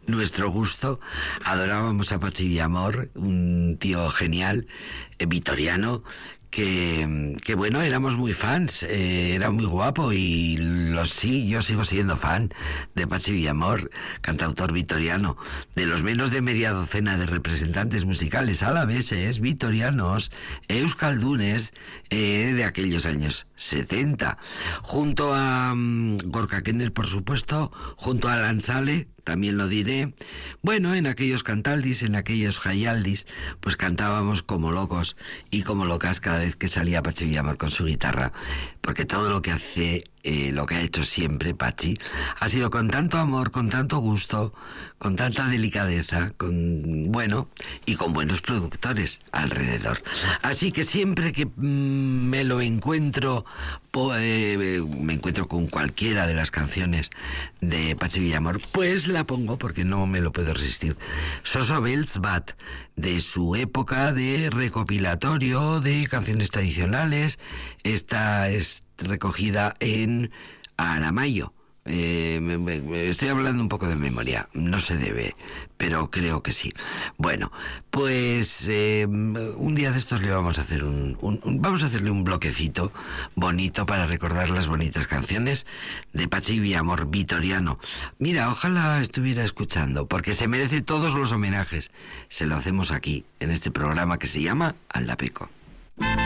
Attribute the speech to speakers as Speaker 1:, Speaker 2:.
Speaker 1: nuestro gusto. Adorábamos a Pachi Villamor, un tío genial, vitoriano, que bueno, éramos muy fans, era muy guapo y yo sigo siendo fan de Pachi Villamor, cantautor vitoriano, de los menos de media docena de representantes musicales alaveses, vitorianos, euskaldunes, de aquellos años 70, junto a Gorka Kenner, por supuesto, junto a Lanzale, también lo diré. Bueno, en aquellos cantaldis, en aquellos jaialdis, pues cantábamos como locos y como locas cada vez que salía Pachi Villamor con su guitarra, porque todo lo que hace, lo que ha hecho siempre Pachi, ha sido con tanto amor, con tanto gusto, con tanta delicadeza, y con buenos productores alrededor. Así que siempre que me lo encuentro, me encuentro con cualquiera de las canciones de Pachi Villamor, pues la pongo porque no me lo puedo resistir. Soso Beltzbat, de su época de recopilatorio de canciones tradicionales. Esta es recogida en Aramayo. Estoy hablando un poco de memoria, no se debe, pero creo que sí. Bueno, pues un día de estos le vamos a hacer vamos a hacerle un bloquecito bonito para recordar las bonitas canciones de Pachi Villamor vitoriano. Mira, ojalá estuviera escuchando, porque se merece todos los homenajes. Se lo hacemos aquí, en este programa que se llama Aldapeco.